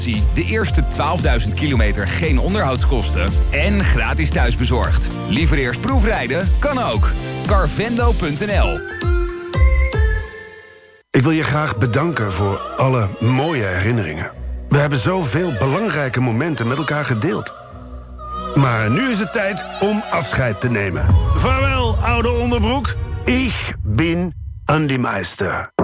De eerste 12.000 kilometer geen onderhoudskosten en gratis thuisbezorgd. Liever eerst proefrijden? Kan ook. Carvendo.nl. Ik wil je graag bedanken voor alle mooie herinneringen. We hebben zoveel belangrijke momenten met elkaar gedeeld. Maar nu is het tijd om afscheid te nemen. Vaarwel, oude onderbroek. Ik ben Andy Meister.